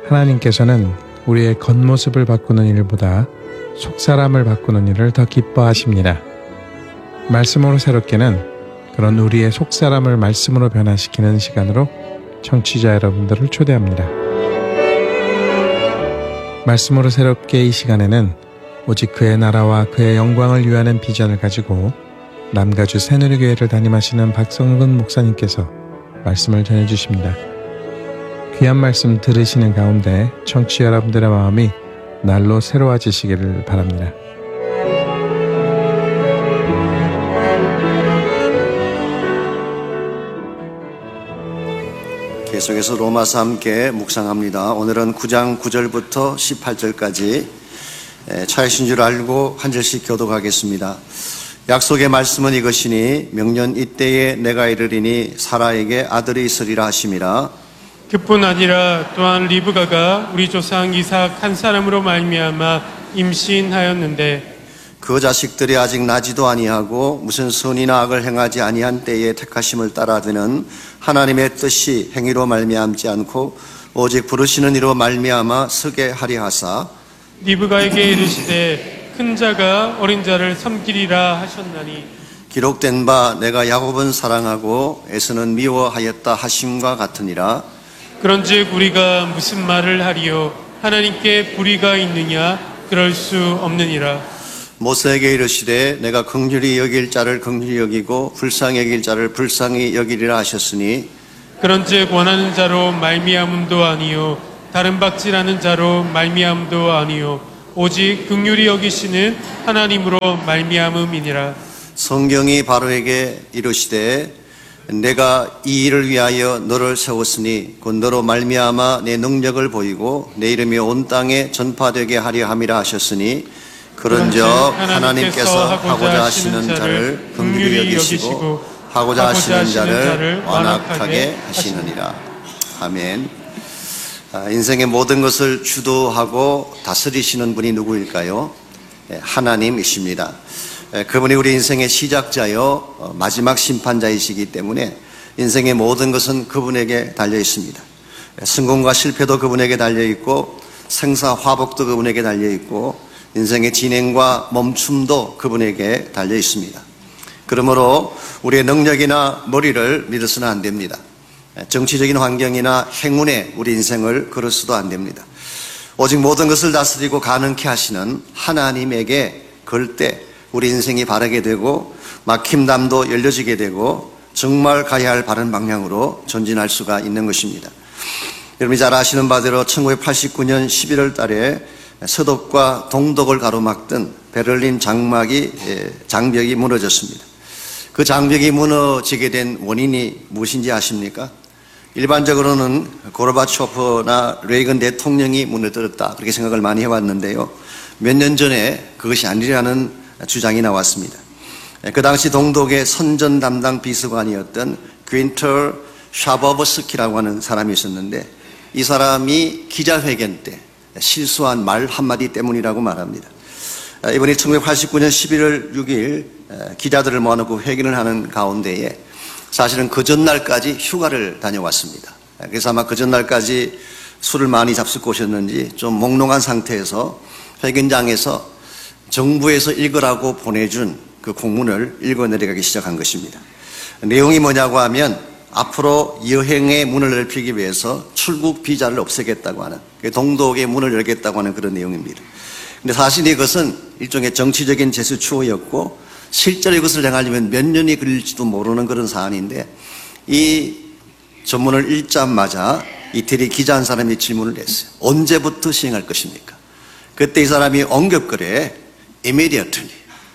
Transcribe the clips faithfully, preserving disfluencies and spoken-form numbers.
하나님께서는 우리의 겉모습을 바꾸는 일보다 속사람을 바꾸는 일을 더 기뻐하십니다. 말씀으로 새롭게는 그런 우리의 속사람을 말씀으로 변화시키는 시간으로 청취자 여러분들을 초대합니다. 말씀으로 새롭게 이 시간에는 오직 그의 나라와 그의 영광을 위하는 비전을 가지고 남가주 새누리교회를 담임하시는 박성근 목사님께서 말씀을 전해주십니다. 귀한 말씀 들으시는 가운데 청취자 여러분들의 마음이 날로 새로워지시기를 바랍니다. 계속해서 로마서 함께 묵상합니다. 오늘은 구 장 구 절부터 십팔 절까지 차이신 줄 알고 한 절씩 교독하겠습니다. 약속의 말씀은 이것이니 명년 이때에 내가 이르리니 사라에게 아들이 있으리라 하심이라. 그뿐 아니라 또한 리브가가 우리 조상 이삭 한 사람으로 말미암아 임신하였는데 그 자식들이 아직 나지도 아니하고 무슨 선이나 악을 행하지 아니한 때에 택하심을 따라드는 하나님의 뜻이 행위로 말미암지 않고 오직 부르시는 이로 말미암아 서게 하리 하사 리브가에게 이르시되 큰 자가 어린 자를 섬기리라 하셨나니 기록된 바 내가 야곱은 사랑하고 에서는 미워하였다 하심과 같으니라. 그런즉 우리가 무슨 말을 하리요 하나님께 불의가 있느냐 그럴 수 없느니라. 모세에게 이르시되 내가 긍휼히 여길 자를 긍휼히 여기고 불쌍히 여길 자를 불쌍히 여기리라 하셨으니 그런즉 원하는 자로 말미암음도 아니요 다른 박질하는 자로 말미암음도 아니요 오직 긍휼히 여기시는 하나님으로 말미암음이니라. 성경이 바로에게 이르시되 내가 이 일을 위하여 너를 세웠으니 곧 너로 말미암아 내 능력을 보이고 내 이름이 온 땅에 전파되게 하려 함이라 하셨으니 그런즉 하나님께서 하고자 하시는 자를 긍휼히 여기시고 하고자 하시는 자를 완악하게 하시느니라. 아멘. 인생의 모든 것을 주도하고 다스리시는 분이 누구일까요? 하나님이십니다. 그분이 우리 인생의 시작자요 마지막 심판자이시기 때문에 인생의 모든 것은 그분에게 달려 있습니다. 성공과 실패도 그분에게 달려 있고 생사화복도 그분에게 달려 있고 인생의 진행과 멈춤도 그분에게 달려 있습니다. 그러므로 우리의 능력이나 머리를 믿어서는 안 됩니다. 정치적인 환경이나 행운에 우리 인생을 걸어서도 안 됩니다. 오직 모든 것을 다스리고 가능케 하시는 하나님에게 걸 때 우리 인생이 바르게 되고 막힘담도 열려지게 되고 정말 가야 할 바른 방향으로 전진할 수가 있는 것입니다. 여러분이 잘 아시는 바대로 천구백팔십구 년 십일월 달에 서독과 동독을 가로막던 베를린 장막이 장벽이 무너졌습니다. 그 장벽이 무너지게 된 원인이 무엇인지 아십니까? 일반적으로는 고르바초프나 레이건 대통령이 무너뜨렸다 그렇게 생각을 많이 해왔는데요. 몇 년 전에 그것이 아니라는 주장이 나왔습니다. 그 당시 동독의 선전 담당 비서관이었던 귄터 샤버버스키라고 하는 사람이 있었는데 이 사람이 기자회견 때 실수한 말 한마디 때문이라고 말합니다. 이번에 천구백팔십구 년 십일월 육일 기자들을 모아놓고 회견을 하는 가운데에 사실은 그 전날까지 휴가를 다녀왔습니다. 그래서 아마 그 전날까지 술을 많이 잡수고 오셨는지 좀 몽롱한 상태에서 회견장에서 정부에서 읽으라고 보내준 그 공문을 읽어 내려가기 시작한 것입니다. 내용이 뭐냐고 하면 앞으로 여행의 문을 넓히기 위해서 출국 비자를 없애겠다고 하는 동독의 문을 열겠다고 하는 그런 내용입니다. 근데 사실 이것은 일종의 정치적인 제스처였고 실제로 이것을 행하려면 몇 년이 걸릴지도 모르는 그런 사안인데 이 전문을 읽자마자 이태리 기자 한 사람이 질문을 했어요. 언제부터 시행할 것입니까? 그때 이 사람이 언급글에 immediately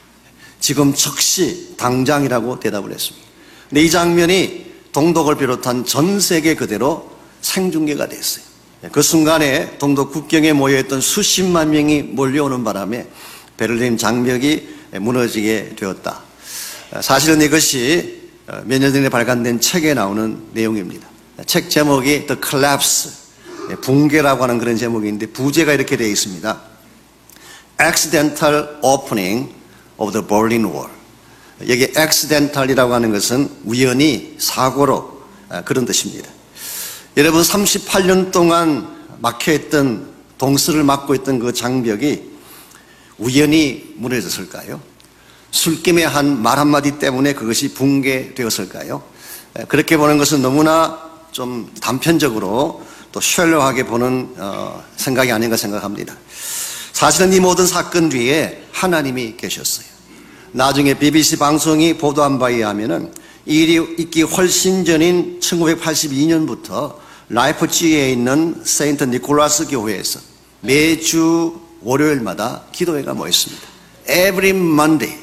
지금 즉시 당장이라고 대답을 했습니다. 근데 이 장면이 동독을 비롯한 전 세계 그대로 생중계가 됐어요. 그 순간에 동독 국경에 모여있던 수십만 명이 몰려오는 바람에 베를린 장벽이 무너지게 되었다. 사실은 이것이 몇 년 전에 발간된 책에 나오는 내용입니다. 책 제목이 The Collapse, 붕괴라고 하는 그런 제목인데 부제가 이렇게 되어 있습니다. Accidental Opening of the Berlin Wall. 여기 accidental이라고 하는 것은 우연히 사고로 그런 뜻입니다. 여러분 삼십팔 년 동안 막혀있던 동서를 막고 있던 그 장벽이 우연히 무너졌을까요? 술김에 한 말 한마디 때문에 그것이 붕괴되었을까요? 그렇게 보는 것은 너무나 좀 단편적으로 또 셜로하게 보는 어, 생각이 아닌가 생각합니다. 사실은 이 모든 사건 뒤에 하나님이 계셨어요. 나중에 비비씨 방송이 보도한 바에 의하면은 이 일이 있기 훨씬 전인 천구백팔십이 년부터 라이프치히에 있는 세인트 니콜라스 교회에서 매주 월요일마다 기도회가 모였습니다. Every Monday,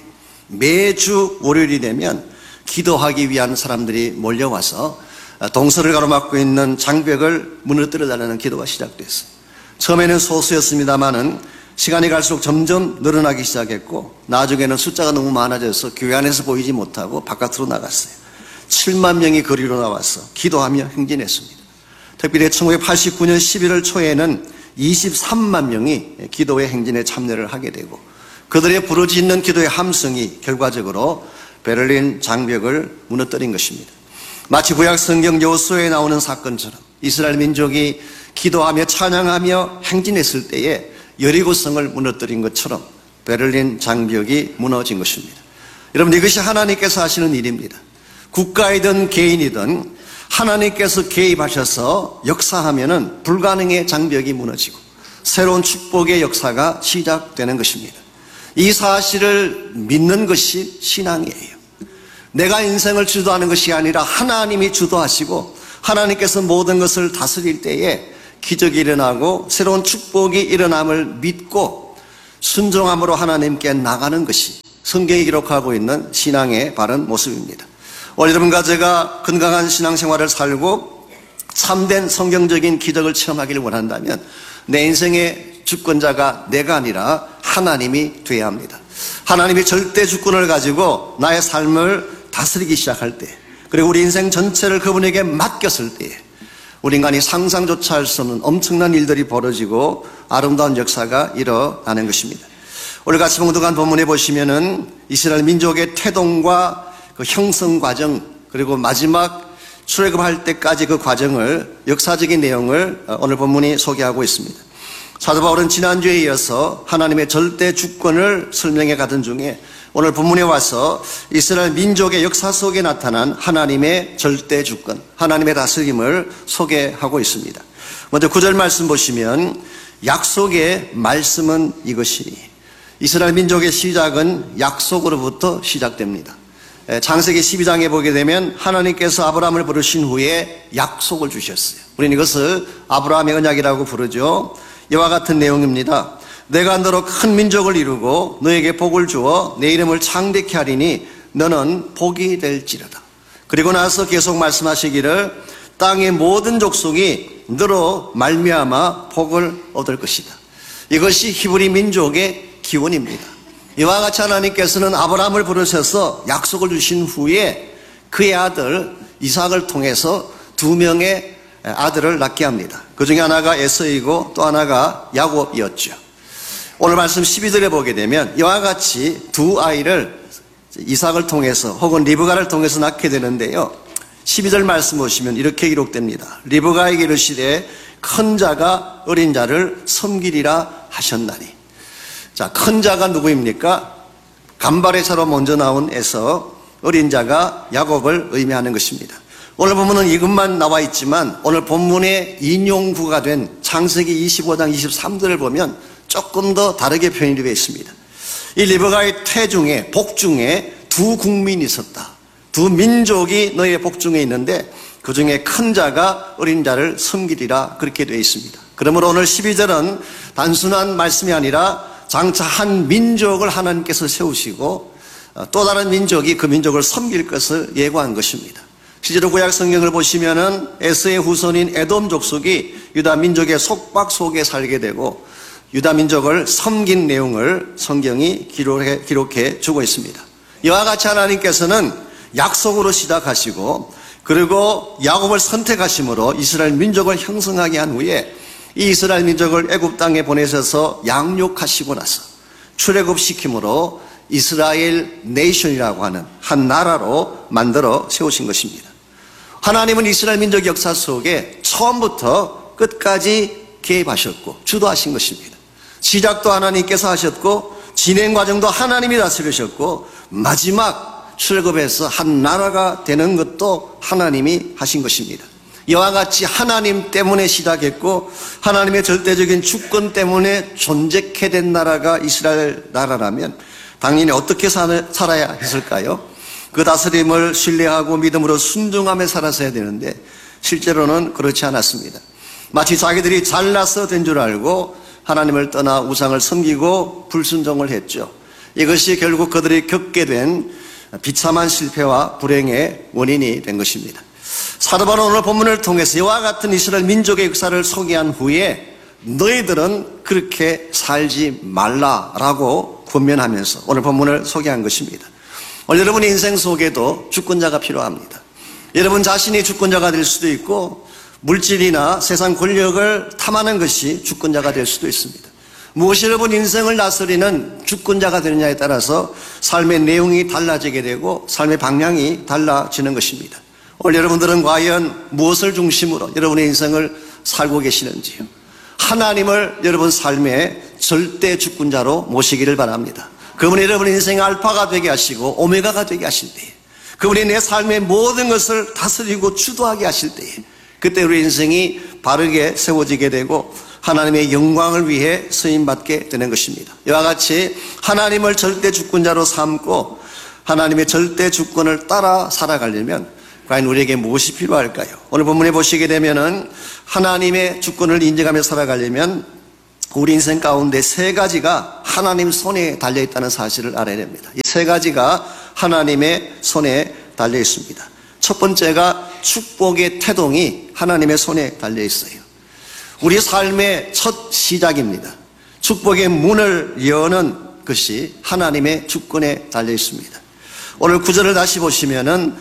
매주 월요일이 되면 기도하기 위한 사람들이 몰려와서 동서를 가로막고 있는 장벽을 무너뜨려달라는 기도가 시작됐어요. 처음에는 소수였습니다마는 시간이 갈수록 점점 늘어나기 시작했고 나중에는 숫자가 너무 많아져서 교회 안에서 보이지 못하고 바깥으로 나갔어요. 칠만 명이 거리로 나와서 기도하며 행진했습니다. 특별히 천구백팔십구 년 십일월 초에는 이십삼만 명이 기도의 행진에 참여를 하게 되고 그들의 부르짖는 기도의 함성이 결과적으로 베를린 장벽을 무너뜨린 것입니다. 마치 구약 성경 여호수아에 나오는 사건처럼 이스라엘 민족이 기도하며 찬양하며 행진했을 때에 여리고성을 무너뜨린 것처럼 베를린 장벽이 무너진 것입니다. 여러분, 이것이 하나님께서 하시는 일입니다. 국가이든 개인이든 하나님께서 개입하셔서 역사하면은 불가능의 장벽이 무너지고 새로운 축복의 역사가 시작되는 것입니다. 이 사실을 믿는 것이 신앙이에요. 내가 인생을 주도하는 것이 아니라 하나님이 주도하시고 하나님께서 모든 것을 다스릴 때에 기적이 일어나고 새로운 축복이 일어남을 믿고 순종함으로 하나님께 나가는 것이 성경이 기록하고 있는 신앙의 바른 모습입니다. 오늘 여러분과 제가 건강한 신앙생활을 살고 참된 성경적인 기적을 체험하기를 원한다면 내 인생의 주권자가 내가 아니라 하나님이 되어야 합니다. 하나님이 절대 주권을 가지고 나의 삶을 다스리기 시작할 때, 그리고 우리 인생 전체를 그분에게 맡겼을 때에 우리 인간이 상상조차 할 수 없는 엄청난 일들이 벌어지고 아름다운 역사가 일어나는 것입니다. 오늘 같이 봉독한 본문에 보시면은 이스라엘 민족의 태동과 그 형성 과정, 그리고 마지막 출애굽할 때까지 그 과정을, 역사적인 내용을 오늘 본문이 소개하고 있습니다. 사도 바울은 지난주에 이어서 하나님의 절대 주권을 설명해 가던 중에 오늘 본문에 와서 이스라엘 민족의 역사 속에 나타난 하나님의 절대 주권, 하나님의 다스림을 소개하고 있습니다. 먼저 구 절 말씀 보시면 약속의 말씀은 이것이니, 이스라엘 민족의 시작은 약속으로부터 시작됩니다. 창세기 십이 장에 보게 되면 하나님께서 아브라함을 부르신 후에 약속을 주셨어요. 우리는 이것을 아브라함의 언약이라고 부르죠. 이와 같은 내용입니다. 내가 너로 큰 민족을 이루고 너에게 복을 주어 내 이름을 창대케 하리니 너는 복이 될지로다. 그리고 나서 계속 말씀하시기를 땅의 모든 족속이 너로 말미암아 복을 얻을 것이다. 이것이 히브리 민족의 기원입니다. 이와 같이 하나님께서는 아브라함을 부르셔서 약속을 주신 후에 그의 아들 이삭을 통해서 두 명의 아들을 낳게 합니다. 그 중에 하나가 에서이고 또 하나가 야곱이었죠. 오늘 말씀 십이 절에 보게 되면 이와 같이 두 아이를 이삭을 통해서 혹은 리브가를 통해서 낳게 되는데요. 십이 절 말씀 보시면 이렇게 기록됩니다. 리브가에게 이르시되 큰 자가 어린 자를 섬기리라 하셨나니. 자, 큰 자가 누구입니까? 간발의 차로 먼저 나온 에서, 어린 자가 야곱을 의미하는 것입니다. 오늘 본문은 이것만 나와 있지만 오늘 본문의 인용구가 된 창세기 이십오 장 이십삼 절을 보면 조금 더 다르게 표현이 되어 있습니다. 이 리브가의 태중에, 복중에 두 국민이 있었다. 두 민족이 너의 복중에 있는데 그 중에 큰 자가 어린 자를 섬기리라, 그렇게 되어 있습니다. 그러므로 오늘 십이 절은 단순한 말씀이 아니라 장차 한 민족을 하나님께서 세우시고 또 다른 민족이 그 민족을 섬길 것을 예고한 것입니다. 실제로 구약 성경을 보시면은 에서의 후손인 에돔 족속이 유다 민족의 속박 속에 살게 되고 유다 민족을 섬긴 내용을 성경이 기록해, 기록해 주고 있습니다. 이와 같이 하나님께서는 약속으로 시작하시고 그리고 야곱을 선택하심으로 이스라엘 민족을 형성하게 한 후에 이 이스라엘 민족을 애굽 땅에 보내셔서 양육하시고 나서 출애굽시킴으로 이스라엘 네이션이라고 하는 한 나라로 만들어 세우신 것입니다. 하나님은 이스라엘 민족 역사 속에 처음부터 끝까지 개입하셨고 주도하신 것입니다. 시작도 하나님께서 하셨고 진행 과정도 하나님이 다스리셨고 마지막 출급해서 한 나라가 되는 것도 하나님이 하신 것입니다. 이와 같이 하나님 때문에 시작했고 하나님의 절대적인 주권 때문에 존재케 된 나라가 이스라엘 나라라면 당연히 어떻게 살아야 했을까요? 그 다스림을 신뢰하고 믿음으로 순종하며 살았어야 되는데 실제로는 그렇지 않았습니다. 마치 자기들이 잘나서 된 줄 알고 하나님을 떠나 우상을 섬기고 불순종을 했죠. 이것이 결국 그들이 겪게 된 비참한 실패와 불행의 원인이 된 것입니다. 사도 바울은 오늘 본문을 통해서 이와 같은 이스라엘 민족의 역사를 소개한 후에 너희들은 그렇게 살지 말라라고 권면하면서 오늘 본문을 소개한 것입니다. 오늘 여러분의 인생 속에도 주권자가 필요합니다. 여러분 자신이 주권자가 될 수도 있고 물질이나 세상 권력을 탐하는 것이 주권자가 될 수도 있습니다. 무엇이 여러분 인생을 다스리는 주권자가 되느냐에 따라서 삶의 내용이 달라지게 되고 삶의 방향이 달라지는 것입니다. 오늘 여러분들은 과연 무엇을 중심으로 여러분의 인생을 살고 계시는지요? 하나님을 여러분 삶의 절대 주권자로 모시기를 바랍니다. 그분이 여러분의 인생의 알파가 되게 하시고 오메가가 되게 하실 때에 그분이 내 삶의 모든 것을 다스리고 주도하게 하실 때에 그때 우리 인생이 바르게 세워지게 되고 하나님의 영광을 위해 쓰임받게 되는 것입니다. 이와 같이 하나님을 절대 주권자로 삼고 하나님의 절대 주권을 따라 살아가려면 과연 우리에게 무엇이 필요할까요? 오늘 본문에 보시게 되면은 하나님의 주권을 인정하며 살아가려면 우리 인생 가운데 세 가지가 하나님 손에 달려있다는 사실을 알아야 됩니다. 이 세 가지가 하나님의 손에 달려 있습니다. 첫 번째가 축복의 태동이 하나님의 손에 달려 있어요. 우리 삶의 첫 시작입니다. 축복의 문을 여는 것이 하나님의 주권에 달려 있습니다. 오늘 구절을 다시 보시면은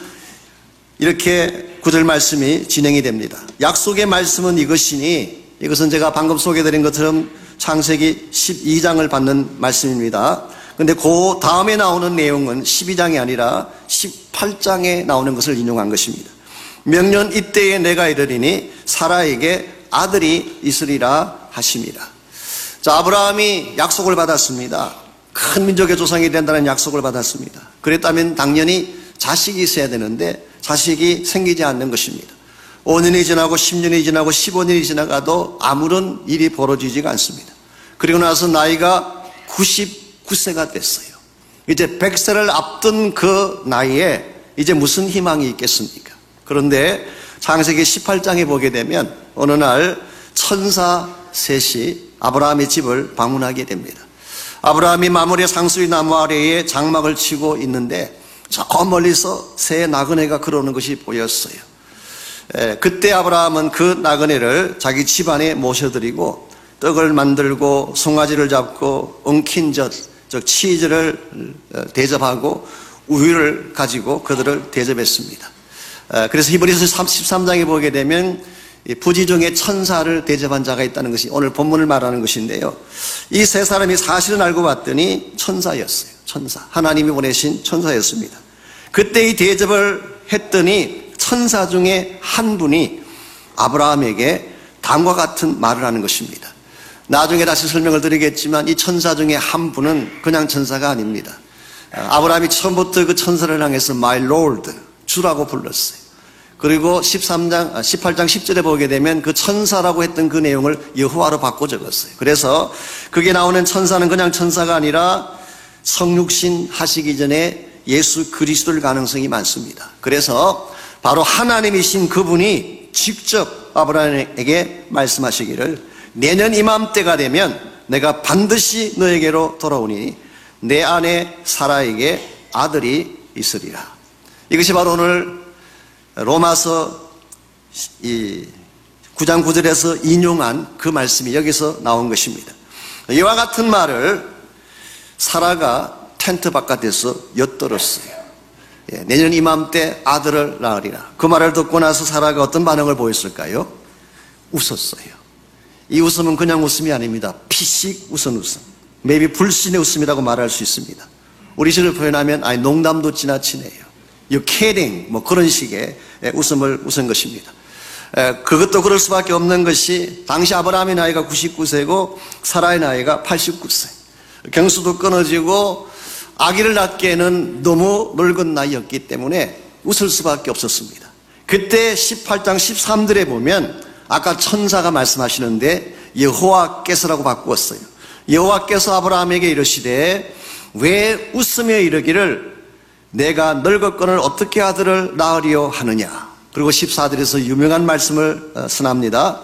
이렇게 구절 말씀이 진행이 됩니다. 약속의 말씀은 이것이니 이것은 제가 방금 소개드린 것처럼 창세기 십이 장을 받는 말씀입니다. 그런데 그 다음에 나오는 내용은 십이 장이 아니라 십팔 장에 나오는 것을 인용한 것입니다. 명년 이때에 내가 이르리니 사라에게 아들이 있으리라 하십니다. 자, 아브라함이 약속을 받았습니다. 큰 민족의 조상이 된다는 약속을 받았습니다. 그랬다면 당연히 자식이 있어야 되는데 자식이 생기지 않는 것입니다. 오 년이 지나고 십 년이 지나고 십오 년이 지나가도 아무런 일이 벌어지지가 않습니다. 그리고 나서 나이가 구십구 세가 됐어요. 이제 백 세를 앞둔 그 나이에 이제 무슨 희망이 있겠습니까? 그런데 창세기 십팔 장에 보게 되면 어느 날 천사 셋이 아브라함의 집을 방문하게 됩니다. 아브라함이 마므레 상수리 나무 아래에 장막을 치고 있는데 저 멀리서 새 나그네가 걸어오는 것이 보였어요. 에, 그때 아브라함은 그 나그네를 자기 집안에 모셔드리고 떡을 만들고 송아지를 잡고 엉킨 젖, 즉 치즈를 대접하고 우유를 가지고 그들을 대접했습니다. 에, 그래서 히브리서 십삼 장에 보게 되면 부지 중에 천사를 대접한 자가 있다는 것이 오늘 본문을 말하는 것인데요. 이 세 사람이 사실은 알고 봤더니 천사였어요. 천사. 하나님이 보내신 천사였습니다. 그때 이 대접을 했더니 천사 중에 한 분이 아브라함에게 다음과 같은 말을 하는 것입니다. 나중에 다시 설명을 드리겠지만 이 천사 중에 한 분은 그냥 천사가 아닙니다. 아브라함이 처음부터 그 천사를 향해서 My Lord, 주라고 불렀어요. 그리고 십삼 장, 십팔 장 십 절에 보게 되면 그 천사라고 했던 그 내용을 여호와로 바꿔 적었어요. 그래서 그게 나오는 천사는 그냥 천사가 아니라 성육신 하시기 전에 예수 그리스도일 가능성이 많습니다. 그래서 바로 하나님이신 그분이 직접 아브라함에게 말씀하시기를 내년 이맘때가 되면 내가 반드시 너에게로 돌아오니 내 아내 사라에게 아들이 있으리라. 이것이 바로 오늘 로마서 구 장 구 절에서 인용한 그 말씀이 여기서 나온 것입니다. 이와 같은 말을 사라가 텐트 바깥에서 엿들었어요. 예, 내년 이맘때 아들을 낳으리라. 그 말을 듣고 나서 사라가 어떤 반응을 보였을까요? 웃었어요. 이 웃음은 그냥 웃음이 아닙니다. 피식 웃은 웃음. maybe 불신의 웃음이라고 말할 수 있습니다. 우리 식으로 표현하면 아니 농담도 지나치네요. You kidding? 뭐 그런 식의 웃음을 웃은 것입니다. 에, 그것도 그럴 수밖에 없는 것이 당시 아브라함의 나이가 구십구 세고 사라의 나이가 팔십구 세. 경수도 끊어지고 아기를 낳기에는 너무 늙은 나이였기 때문에 웃을 수밖에 없었습니다. 그때 십팔 장 십삼 절에 보면 아까 천사가 말씀하시는데 여호와께서라고 바꾸었어요. 여호와께서 아브라함에게 이르시되 왜 웃으며 이르기를 내가 늙었거늘 어떻게 아들을 낳으려 하느냐. 그리고 십사 절에서 유명한 말씀을 선합니다.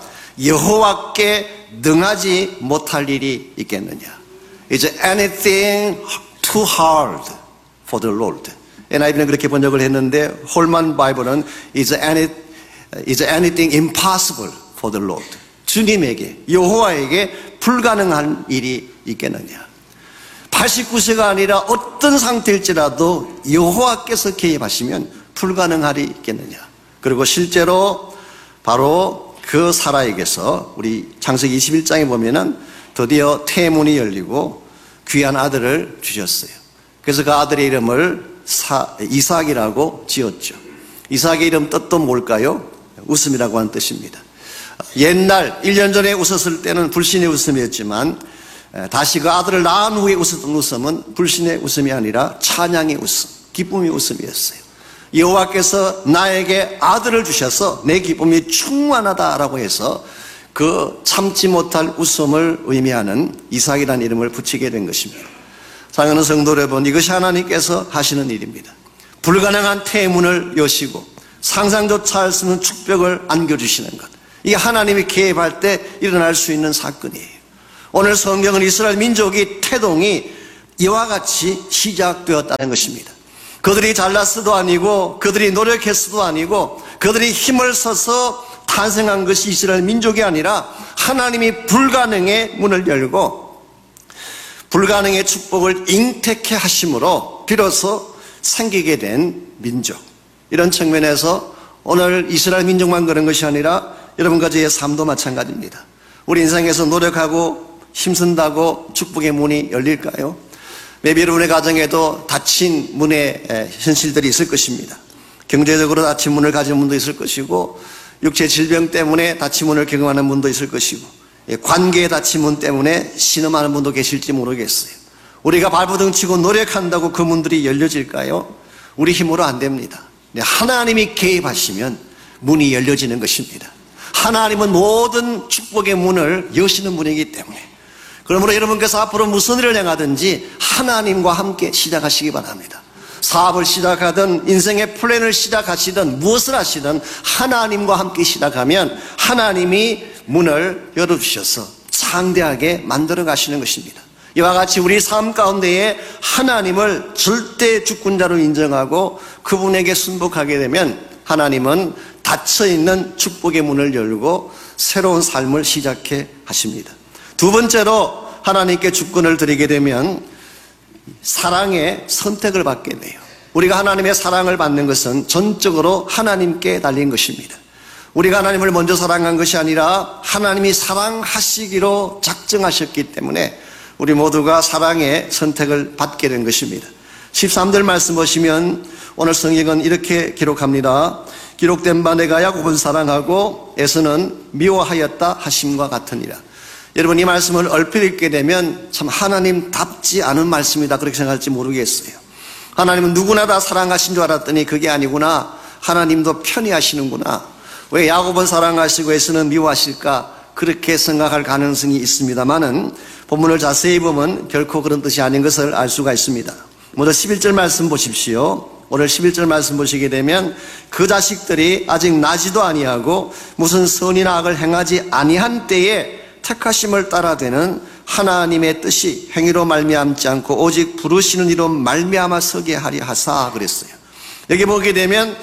여호와께 능하지 못할 일이 있겠느냐. Is anything too hard for the Lord? 엔아이브이는 그렇게 번역을 했는데 홀만 바이블은 is, any, is anything impossible for the Lord. 주님에게, 여호와에게 불가능한 일이 있겠느냐. 팔십구 세가 아니라 어떤 상태일지라도 여호와께서 개입하시면 불가능할이 있겠느냐. 그리고 실제로 바로 그 사라에게서 우리 창세기 이십일 장에 보면은 드디어 태문이 열리고 귀한 아들을 주셨어요. 그래서 그 아들의 이름을 사, 이삭이라고 지었죠. 이삭의 이름 뜻도 뭘까요? 웃음이라고 하는 뜻입니다. 옛날 일 년 전에 웃었을 때는 불신의 웃음이었지만 다시 그 아들을 낳은 후에 웃었던 웃음은 불신의 웃음이 아니라 찬양의 웃음, 기쁨의 웃음이었어요. 여호와께서 나에게 아들을 주셔서 내 기쁨이 충만하다라고 해서 그 참지 못할 웃음을 의미하는 이삭이라는 이름을 붙이게 된 것입니다. 사랑하는 성도 여러분, 이것이 하나님께서 하시는 일입니다. 불가능한 태문을 여시고 상상조차 할 수 없는 축복을 안겨주시는 것, 이게 하나님이 개입할 때 일어날 수 있는 사건이에요. 오늘 성경은 이스라엘 민족이 태동이 이와 같이 시작되었다는 것입니다. 그들이 잘났어도 아니고 그들이 노력했어도 아니고 그들이 힘을 써서 탄생한 것이 이스라엘 민족이 아니라 하나님이 불가능의 문을 열고 불가능의 축복을 잉태케 하심으로 비로소 생기게 된 민족. 이런 측면에서 오늘 이스라엘 민족만 그런 것이 아니라 여러분과 저의 삶도 마찬가지입니다. 우리 인생에서 노력하고 힘쓴다고 축복의 문이 열릴까요? maybe 여러분의 가정에도 닫힌 문의 현실들이 있을 것입니다. 경제적으로 닫힌 문을 가진 분도 있을 것이고 육체 질병 때문에 닫힌 문을 경험하는 분도 있을 것이고 관계에 닫힌 문 때문에 신음하는 분도 계실지 모르겠어요. 우리가 발버둥 치고 노력한다고 그 문들이 열려질까요? 우리 힘으로 안 됩니다. 하나님이 개입하시면 문이 열려지는 것입니다. 하나님은 모든 축복의 문을 여시는 분이기 때문에, 그러므로 여러분께서 앞으로 무슨 일을 행하든지 하나님과 함께 시작하시기 바랍니다. 사업을 시작하든 인생의 플랜을 시작하시든 무엇을 하시든 하나님과 함께 시작하면 하나님이 문을 열어주셔서 창대하게 만들어 가시는 것입니다. 이와 같이 우리 삶 가운데에 하나님을 절대 주권자로 인정하고 그분에게 순복하게 되면 하나님은 닫혀있는 축복의 문을 열고 새로운 삶을 시작해 하십니다. 두 번째로 하나님께 주권을 드리게 되면 사랑의 선택을 받게 돼요. 우리가 하나님의 사랑을 받는 것은 전적으로 하나님께 달린 것입니다. 우리가 하나님을 먼저 사랑한 것이 아니라 하나님이 사랑하시기로 작정하셨기 때문에 우리 모두가 사랑의 선택을 받게 된 것입니다. 십삼 절 말씀 보시면 오늘 성경은 이렇게 기록합니다. 기록된 바 내가 야곱은 사랑하고 에서는 미워하였다 하심과 같으니라. 여러분, 이 말씀을 얼핏 읽게 되면 참 하나님답지 않은 말씀이다 그렇게 생각할지 모르겠어요. 하나님은 누구나 다 사랑하신 줄 알았더니 그게 아니구나. 하나님도 편히 하시는구나. 왜 야곱은 사랑하시고 에서는 미워하실까? 그렇게 생각할 가능성이 있습니다만은 본문을 자세히 보면 결코 그런 뜻이 아닌 것을 알 수가 있습니다. 먼저 십일 절 말씀 보십시오. 오늘 십일 절 말씀 보시게 되면 그 자식들이 아직 나지도 아니하고 무슨 선이나 악을 행하지 아니한 때에 택하심을 따라되는 하나님의 뜻이 행위로 말미암지 않고 오직 부르시는 이로 말미암아 서게 하리 하사 그랬어요. 여기 보게 되면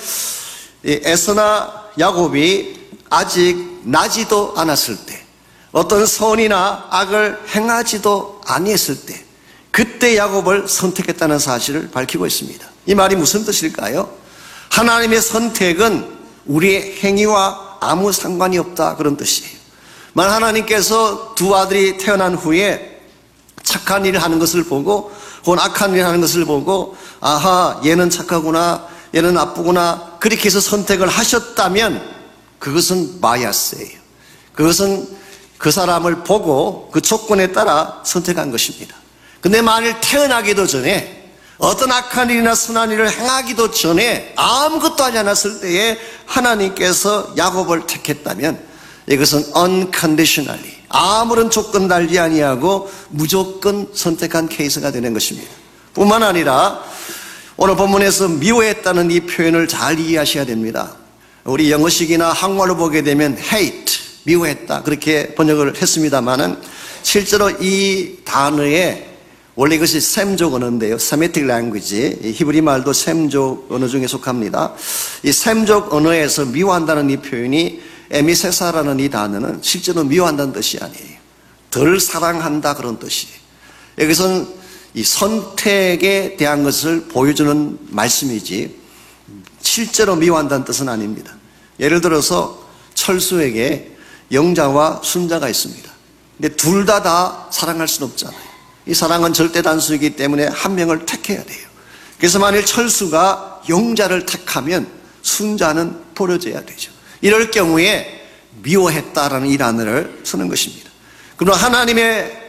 에서나 야곱이 아직 나지도 않았을 때, 어떤 선이나 악을 행하지도 아니했을 때, 그때 야곱을 선택했다는 사실을 밝히고 있습니다. 이 말이 무슨 뜻일까요? 하나님의 선택은 우리의 행위와 아무 상관이 없다 그런 뜻이에요. 만 하나님께서 두 아들이 태어난 후에 착한 일을 하는 것을 보고 혹은 악한 일을 하는 것을 보고 아하 얘는 착하구나 얘는 나쁘구나 그렇게 해서 선택을 하셨다면 그것은 바이아스예요. 그것은 그 사람을 보고 그 조건에 따라 선택한 것입니다. 근데 만일 태어나기도 전에 어떤 악한 일이나 선한 일을 행하기도 전에 아무것도 하지 않았을 때에 하나님께서 야곱을 택했다면 이것은 unconditionally 아무런 조건 달지 아니하고 무조건 선택한 케이스가 되는 것입니다. 뿐만 아니라 오늘 본문에서 미워했다는 이 표현을 잘 이해하셔야 됩니다. 우리 영어식이나 한국말로 보게 되면 hate, 미워했다 그렇게 번역을 했습니다마는 실제로 이 단어에 원래 이것이 셈족 언어인데요. Semitic language, 히브리 말도 셈족 언어 중에 속합니다. 이 셈족 언어에서 미워한다는 이 표현이 에미세사라는 이 단어는 실제로 미워한다는 뜻이 아니에요. 덜 사랑한다 그런 뜻이에요. 여기서는 이 선택에 대한 것을 보여주는 말씀이지 실제로 미워한다는 뜻은 아닙니다. 예를 들어서 철수에게 영자와 순자가 있습니다. 근데 둘 다 다 사랑할 수는 없잖아요. 이 사랑은 절대 단수이기 때문에 한 명을 택해야 돼요. 그래서 만일 철수가 영자를 택하면 순자는 버려져야 되죠. 이럴 경우에 미워했다라는 이 단어를 쓰는 것입니다. 그러나 하나님의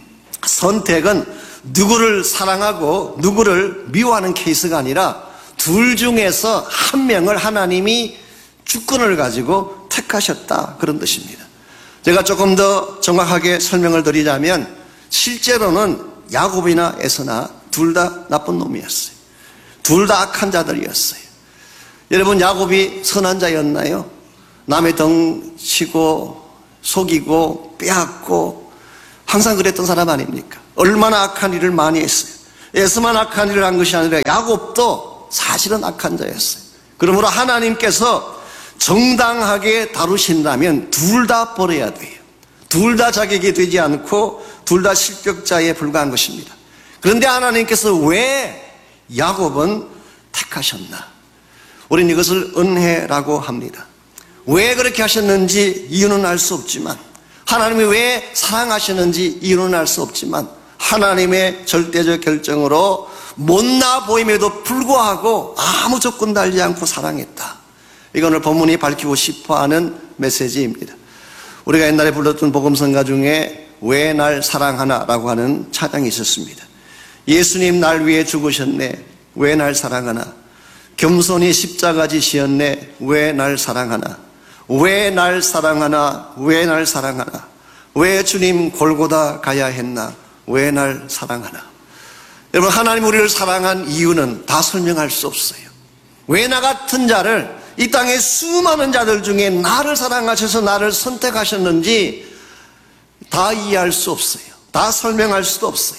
선택은 누구를 사랑하고 누구를 미워하는 케이스가 아니라 둘 중에서 한 명을 하나님이 주권을 가지고 택하셨다 그런 뜻입니다. 제가 조금 더 정확하게 설명을 드리자면 실제로는 야곱이나 에서나 둘 다 나쁜 놈이었어요. 둘 다 악한 자들이었어요. 여러분 야곱이 선한 자였나요? 남의 덩 치고 속이고 빼앗고 항상 그랬던 사람 아닙니까? 얼마나 악한 일을 많이 했어요. 에서만 악한 일을 한 것이 아니라 야곱도 사실은 악한 자였어요. 그러므로 하나님께서 정당하게 다루신다면 둘 다 버려야 돼요. 둘 다 자격이 되지 않고 둘 다 실격자에 불과한 것입니다. 그런데 하나님께서 왜 야곱은 택하셨나? 우리는 이것을 은혜라고 합니다. 왜 그렇게 하셨는지 이유는 알 수 없지만 하나님이 왜 사랑하셨는지 이유는 알 수 없지만 하나님의 절대적 결정으로 못나 보임에도 불구하고 아무 조건 달지 않고 사랑했다. 이건 오늘 본문이 밝히고 싶어하는 메시지입니다. 우리가 옛날에 불렀던 복음성가 중에 왜 날 사랑하나라고 하는 찬양이 있었습니다. 예수님 날 위해 죽으셨네. 왜 날 사랑하나? 겸손히 십자가 지시었네. 왜 날 사랑하나? 왜 날 사랑하나? 왜 날 사랑하나? 왜 주님 골고다 가야 했나? 왜 날 사랑하나? 여러분 하나님 우리를 사랑한 이유는 다 설명할 수 없어요. 왜 나 같은 자를 이 땅의 수많은 자들 중에 나를 사랑하셔서 나를 선택하셨는지 다 이해할 수 없어요. 다 설명할 수도 없어요.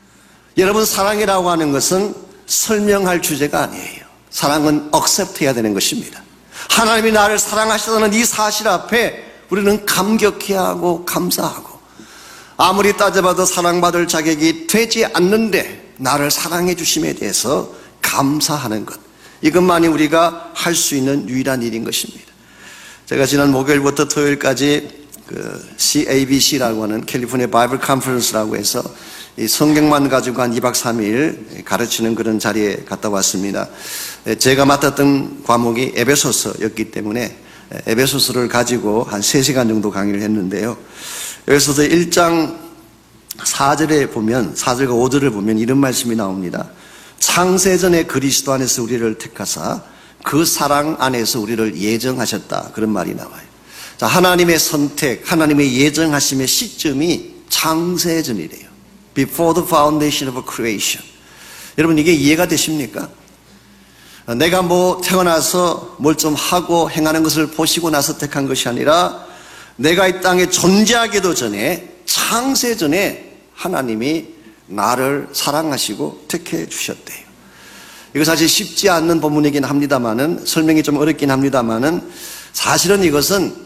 여러분 사랑이라고 하는 것은 설명할 주제가 아니에요. 사랑은 accept 해야 되는 것입니다. 하나님이 나를 사랑하시다는 이 사실 앞에 우리는 감격해야 하고 감사하고 아무리 따져봐도 사랑받을 자격이 되지 않는데 나를 사랑해 주심에 대해서 감사하는 것, 이것만이 우리가 할 수 있는 유일한 일인 것입니다. 제가 지난 목요일부터 토요일까지 그 씨에이비씨라고 하는 캘리포니아 바이블 컨퍼런스라고 해서 이 성경만 가지고 한 이 박 삼 일 가르치는 그런 자리에 갔다 왔습니다. 제가 맡았던 과목이 에베소서였기 때문에 에베소서를 가지고 한 세 시간 정도 강의를 했는데요. 여기서도 일 장 사 절에 보면, 사 절과 오 절을 보면 이런 말씀이 나옵니다. 창세전에 그리스도 안에서 우리를 택하사 그 사랑 안에서 우리를 예정하셨다. 그런 말이 나와요. 자, 하나님의 선택, 하나님의 예정하심의 시점이 창세전이래요. Before the foundation of creation. 여러분 이게 이해가 되십니까? 내가 뭐 태어나서 뭘 좀 하고 행하는 것을 보시고 나서 택한 것이 아니라 내가 이 땅에 존재하기도 전에 창세전에 하나님이 나를 사랑하시고 택해 주셨대요. 이거 사실 쉽지 않는 본문이긴 합니다만은, 설명이 좀 어렵긴 합니다만은, 사실은 이것은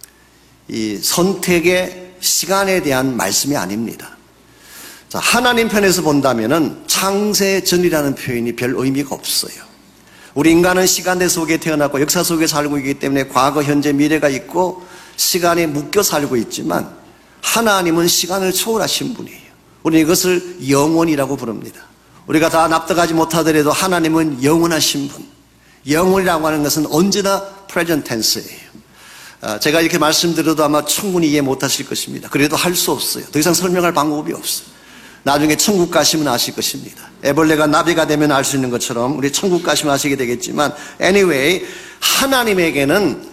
이 선택의 시간에 대한 말씀이 아닙니다. 자, 하나님 편에서 본다면은 창세전이라는 표현이 별 의미가 없어요. 우리 인간은 시간대 속에 태어났고 역사 속에 살고 있기 때문에 과거, 현재, 미래가 있고 시간에 묶여 살고 있지만 하나님은 시간을 초월하신 분이에요. 우리는 이것을 영원이라고 부릅니다. 우리가 다 납득하지 못하더라도 하나님은 영원하신 분. 영원이라고 하는 것은 언제나 present tense예요. 제가 이렇게 말씀드려도 아마 충분히 이해 못하실 것입니다. 그래도 할 수 없어요. 더 이상 설명할 방법이 없어요. 나중에 천국 가시면 아실 것입니다. 애벌레가 나비가 되면 알 수 있는 것처럼 우리 천국 가시면 아시게 되겠지만, anyway, 하나님에게는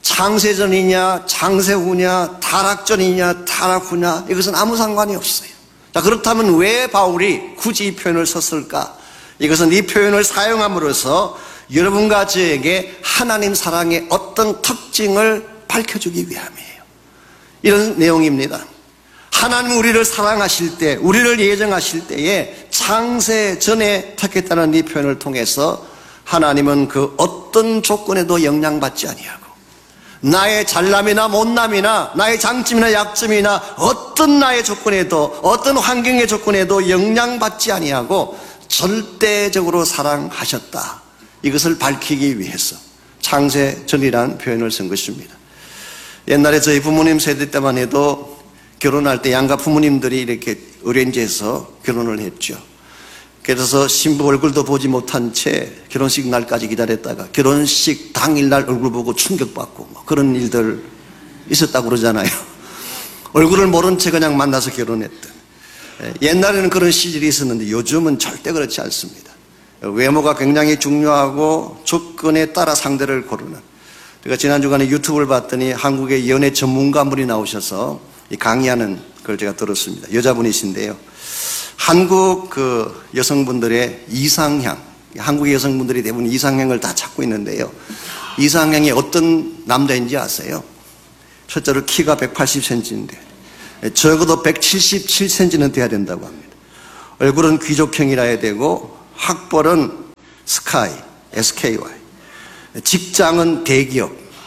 창세전이냐 창세후냐 타락전이냐 타락후냐 이것은 아무 상관이 없어요. 자, 그렇다면 왜 바울이 굳이 이 표현을 썼을까? 이것은 이 표현을 사용함으로써 여러분과 저에게 하나님 사랑의 어떤 특징을 밝혀주기 위함이에요. 이런 내용입니다. 하나님 우리를 사랑하실 때, 우리를 예정하실 때에 창세 전에 택했다는 이 표현을 통해서 하나님은 그 어떤 조건에도 영향받지 아니하고, 나의 잘남이나 못남이나 나의 장점이나 약점이나 어떤 나의 조건에도, 어떤 환경의 조건에도 영향받지 아니하고 절대적으로 사랑하셨다. 이것을 밝히기 위해서 창세 전이라는 표현을 쓴 것입니다. 옛날에 저희 부모님 세대 때만 해도 결혼할 때 양가 부모님들이 이렇게 어레인지해서 결혼을 했죠. 그래서 신부 얼굴도 보지 못한 채 결혼식 날까지 기다렸다가 결혼식 당일날 얼굴 보고 충격받고 뭐 그런 일들 있었다고 그러잖아요. 얼굴을 모른 채 그냥 만나서 결혼했던. 옛날에는 그런 시절이 있었는데 요즘은 절대 그렇지 않습니다. 외모가 굉장히 중요하고 조건에 따라 상대를 고르는. 제가 지난 주간에 유튜브를 봤더니 한국의 연애 전문가분이 나오셔서 강의하는 걸 제가 들었습니다. 여자분이신데요. 한국 그 여성분들의 이상향, 한국의 여성분들이 대부분 이상향을 다 찾고 있는데요. 이상향이 어떤 남자인지 아세요? 첫째로 키가 백팔십 센티미터인데 적어도 백칠십칠 센티미터는 돼야 된다고 합니다. 얼굴은 귀족형이라 해야 되고 학벌은 스카이, 에스케이와이, 직장은 대기업,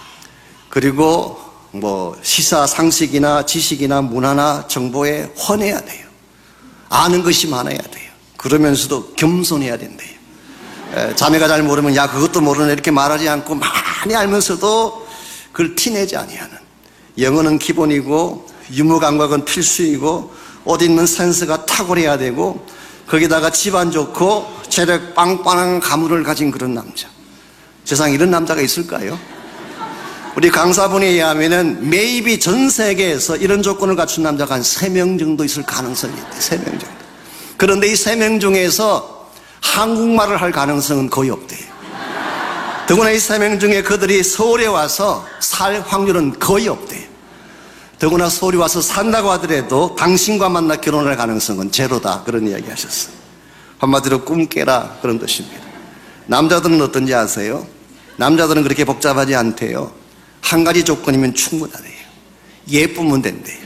그리고 뭐 시사 상식이나 지식이나 문화나 정보에 헌해야 돼요. 아는 것이 많아야 돼요. 그러면서도 겸손해야 된대요. 에, 자매가 잘 모르면 야 그것도 모르네 이렇게 말하지 않고 많이 알면서도 그걸 티내지 아니하는. 영어는 기본이고 유머 감각은 필수이고 옷 입는 센스가 탁월해야 되고 거기다가 집안 좋고 체력 빵빵한 가문을 가진 그런 남자. 세상에 이런 남자가 있을까요? 우리 강사분에 의하면은 maybe 전 세계에서 이런 조건을 갖춘 남자가 한 세 명 정도 있을 가능성이 있대. 세 명 정도. 그런데 이 세 명 중에서 한국말을 할 가능성은 거의 없대요. 더구나 이 세 명 중에 그들이 서울에 와서 살 확률은 거의 없대요. 더구나 서울에 와서 산다고 하더라도 당신과 만나 결혼할 가능성은 제로다. 그런 이야기 하셨어요. 한마디로 꿈 깨라 그런 뜻입니다. 남자들은 어떤지 아세요? 남자들은 그렇게 복잡하지 않대요. 한 가지 조건이면 충분하대요. 예쁘면 된대요.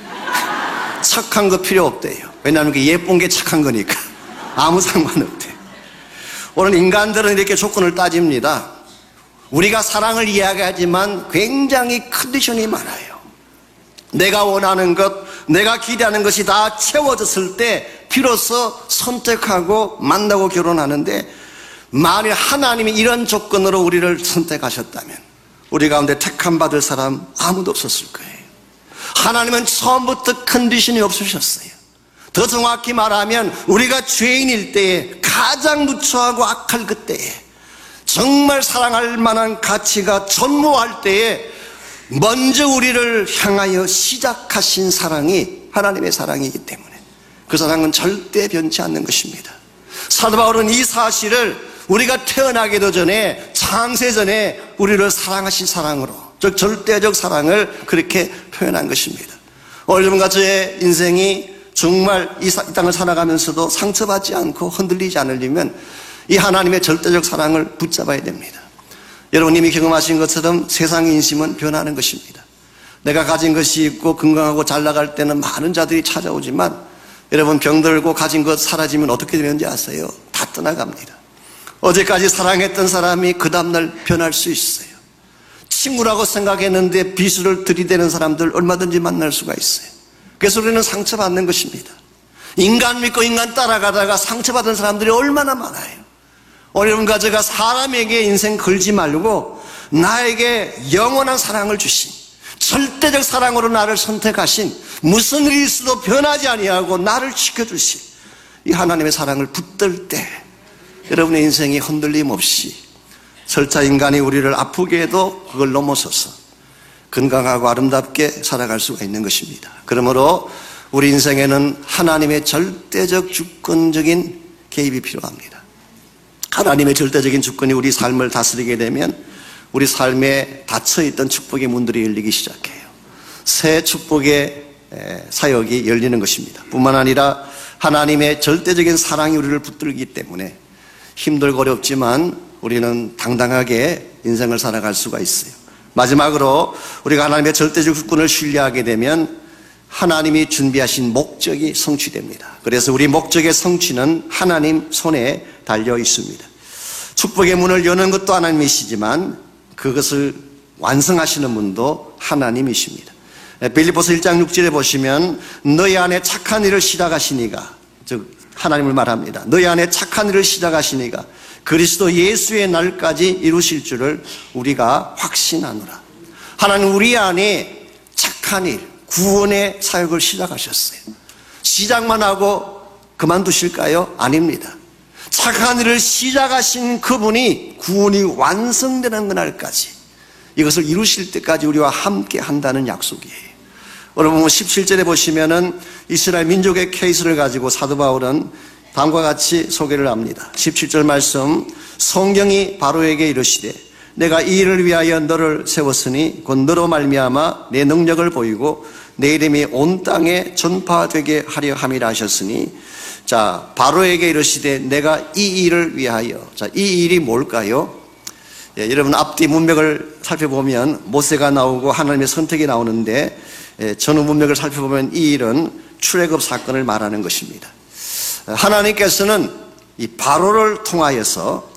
착한 거 필요 없대요. 왜냐하면 예쁜 게 착한 거니까. 아무 상관없대요. 오늘 인간들은 이렇게 조건을 따집니다. 우리가 사랑을 이야기하지만 굉장히 컨디션이 많아요. 내가 원하는 것, 내가 기대하는 것이 다 채워졌을 때 비로소 선택하고 만나고 결혼하는데, 만일 하나님이 이런 조건으로 우리를 선택하셨다면 우리 가운데 택함 받을 사람 아무도 없었을 거예요. 하나님은 처음부터 컨디션이 없으셨어요. 더 정확히 말하면 우리가 죄인일 때에, 가장 누추하고 악할 그때에, 정말 사랑할 만한 가치가 전무할 때에 먼저 우리를 향하여 시작하신 사랑이 하나님의 사랑이기 때문에 그 사랑은 절대 변치 않는 것입니다. 사도 바울은 이 사실을 우리가 태어나기도 전에, 창세전에 우리를 사랑하신 사랑으로, 즉 절대적 사랑을 그렇게 표현한 것입니다. 오늘 여러분과 저의 인생이 정말 이 땅을 살아가면서도 상처받지 않고 흔들리지 않으려면 이 하나님의 절대적 사랑을 붙잡아야 됩니다. 여러분 이미 경험하신 것처럼 세상의 인심은 변하는 것입니다. 내가 가진 것이 있고 건강하고 잘 나갈 때는 많은 자들이 찾아오지만 여러분 병들고 가진 것 사라지면 어떻게 되는지 아세요? 다 떠나갑니다. 어제까지 사랑했던 사람이 그 다음날 변할 수 있어요. 친구라고 생각했는데 비수를 들이대는 사람들 얼마든지 만날 수가 있어요. 그래서 우리는 상처받는 것입니다. 인간 믿고 인간 따라가다가 상처받은 사람들이 얼마나 많아요. 오늘 여러분과 제가 사람에게 인생 걸지 말고 나에게 영원한 사랑을 주신, 절대적 사랑으로 나를 선택하신, 무슨 일이 있어도 변하지 아니하고 나를 지켜주신 이 하나님의 사랑을 붙들 때 여러분의 인생이 흔들림 없이 설자 인간이 우리를 아프게 해도 그걸 넘어서서 건강하고 아름답게 살아갈 수가 있는 것입니다. 그러므로 우리 인생에는 하나님의 절대적 주권적인 개입이 필요합니다. 하나님의 절대적인 주권이 우리 삶을 다스리게 되면 우리 삶에 닫혀있던 축복의 문들이 열리기 시작해요. 새 축복의 사역이 열리는 것입니다. 뿐만 아니라 하나님의 절대적인 사랑이 우리를 붙들기 때문에 힘들고 어렵지만 우리는 당당하게 인생을 살아갈 수가 있어요. 마지막으로 우리가 하나님의 절대적 주권을 신뢰하게 되면 하나님이 준비하신 목적이 성취됩니다. 그래서 우리 목적의 성취는 하나님 손에 달려 있습니다. 축복의 문을 여는 것도 하나님이시지만 그것을 완성하시는 분도 하나님이십니다. 빌립보서 일 장 육 절에 보시면 너희 안에 착한 일을 시작하시니가, 즉 하나님을 말합니다. 너희 안에 착한 일을 시작하시니가 그리스도 예수의 날까지 이루실 줄을 우리가 확신하노라. 하나님 우리 안에 착한 일, 구원의 사역을 시작하셨어요. 시작만 하고 그만두실까요? 아닙니다. 착한 일을 시작하신 그분이 구원이 완성되는 그날까지 이것을 이루실 때까지 우리와 함께 한다는 약속이에요. 여러분 십칠 절에 보시면은 이스라엘 민족의 케이스를 가지고 사도 바울은 다음과 같이 소개를 합니다. 십칠 절 말씀, 성경이 바로에게 이르시되 내가 이 일을 위하여 너를 세웠으니 곧 너로 말미암아 내 능력을 보이고 내 이름이 온 땅에 전파되게 하려 함이라 하셨으니, 자 바로에게 이르시되 내가 이 일을 위하여, 자 이 일이 뭘까요? 예, 여러분 앞뒤 문맥을 살펴보면 모세가 나오고 하나님의 선택이 나오는데 예, 전후 문맥을 살펴보면 이 일은 출애굽 사건을 말하는 것입니다. 하나님께서는 이 바로를 통하여서